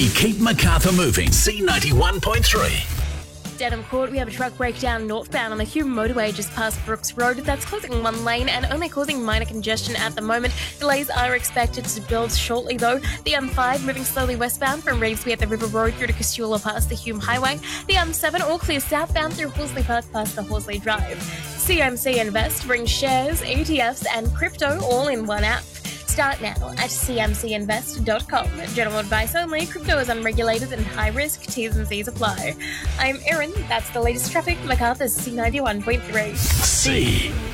We keep Macarthur moving. C91.3. Dedham Court, we have a truck breakdown northbound on the Hume motorway just past Brooks Road. That's closing one lane and only causing minor congestion at the moment. Delays are expected to build shortly though. The M5 moving slowly westbound from Revesby at the River Road through to Castula past the Hume Highway. The M7 all clear southbound through Horsley Park past the Horsley Drive. CMC Invest brings shares, ETFs and crypto all in one app. Start now at cmcinvest.com. General advice only. Crypto is unregulated and high risk. T's and C's apply. I'm Erin. That's the latest traffic. Macarthur's C91.3. C.